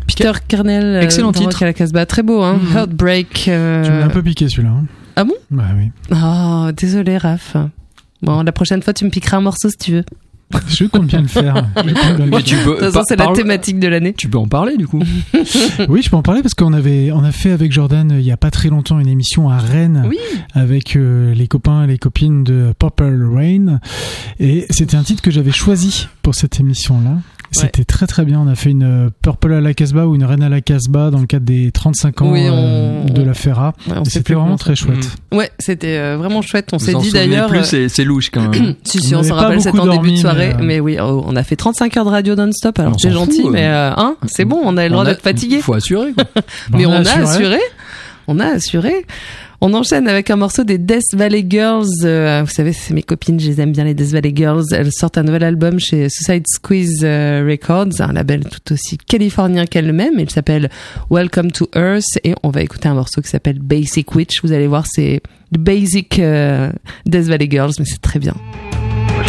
Peter Kernel. Excellent titre. À la Casbah. Très beau, hein. Heartbreak. Tu m'as un peu piqué celui-là. Hein. Ah bon? Bah oui. Oh, désolé, Raph. Bon, la prochaine fois, tu me piqueras un morceau si tu veux. Je compte bien le faire. Mais tu peux, De toute façon, c'est la thématique de l'année. Tu peux en parler du coup. Oui, je peux en parler parce on a fait avec Jordan il y a pas très longtemps une émission à Rennes avec les copains et les copines de Purple Rain et c'était un titre que j'avais choisi pour cette émission-là. C'était très très bien. On a fait une Purple à la Casbah ou une Rennes à la Casbah dans le cadre des 35 ans de la Ferra. Ouais, c'était vraiment très chouette. Ouais, c'était vraiment chouette. On vous s'est dit d'ailleurs. Plus, c'est louche quand même. Si, on s'en rappelle, c'était en début de soirée. Mais oui, on a fait 35 heures de radio non-stop. Alors c'est gentil, mais c'est bon, on a le droit d'être fatigué. Il faut assurer. Quoi. Mais on a assuré. On a assuré. On enchaîne avec un morceau des Death Valley Girls. Vous savez, c'est mes copines, je les aime bien, les Death Valley Girls. Elles sortent un nouvel album chez Suicide Squeeze Records, un label tout aussi californien qu'elle-même. Il s'appelle Welcome to Earth et on va écouter un morceau qui s'appelle Basic Witch. Vous allez voir, c'est le basic Death Valley Girls, mais c'est très bien.